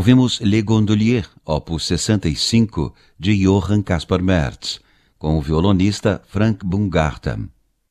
Ouvimos Les Gondoliers, opus 65, de Johann Caspar Merz, com o violonista Frank Baumgarten.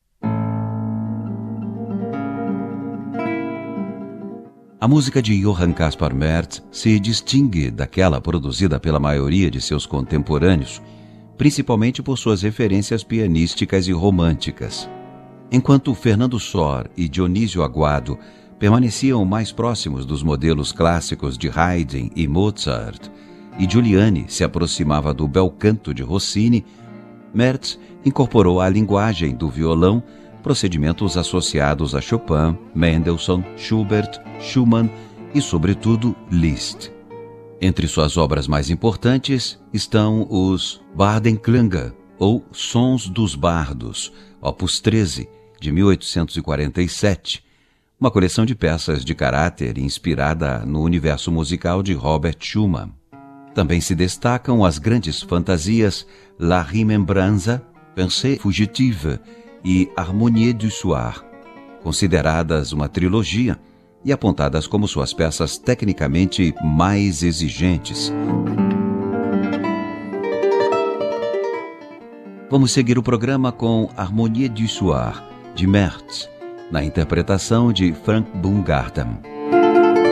A música de Johann Caspar Merz se distingue daquela produzida pela maioria de seus contemporâneos, principalmente por suas referências pianísticas e românticas. Enquanto Fernando Sor e Dionísio Aguado permaneciam mais próximos dos modelos clássicos de Haydn e Mozart, e Giuliani se aproximava do bel canto de Rossini, Merz incorporou à linguagem do violão procedimentos associados a Chopin, Mendelssohn, Schubert, Schumann e, sobretudo, Liszt. Entre suas obras mais importantes estão os Bardenklänge, ou Sons dos Bardos, opus 13, de 1847, uma coleção de peças de caráter inspirada no universo musical de Robert Schumann. Também se destacam as grandes fantasias La Remembrança, Pensée fugitive e Harmonie du Soir, consideradas uma trilogia e apontadas como suas peças tecnicamente mais exigentes. Vamos seguir o programa com Harmonie du Soir, de Merz, na interpretação de Frank Baumgarten.